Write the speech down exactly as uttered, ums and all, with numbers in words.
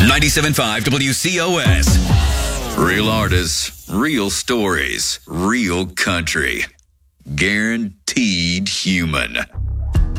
ninety-seven point five W C O S. Real artists, real stories, real country. Guaranteed human.